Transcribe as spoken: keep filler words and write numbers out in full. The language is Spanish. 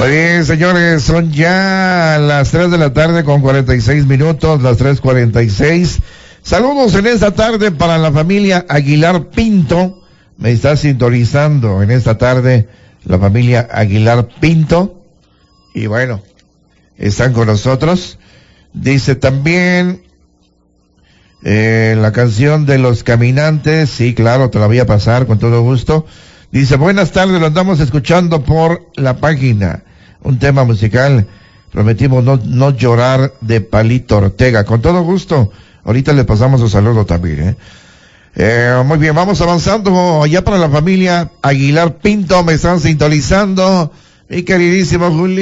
Muy bien, señores, son ya las tres de la tarde con cuarenta y seis minutos, las tres cuarenta y seis. Saludos en esta tarde para la familia Aguilar Pinto. Me está sintonizando en esta tarde la familia Aguilar Pinto. Y bueno, están con nosotros. Dice también eh, la canción de Los Caminantes. Sí, claro, te la voy a pasar con todo gusto. Dice, buenas tardes, lo andamos escuchando por la página. Un tema musical, prometimos no, no llorar, de Palito Ortega. Con todo gusto, ahorita le pasamos un saludo también, ¿eh? Eh, muy bien, vamos avanzando ya para la familia Aguilar Pinto, me están sintonizando. Mi queridísimo Juli.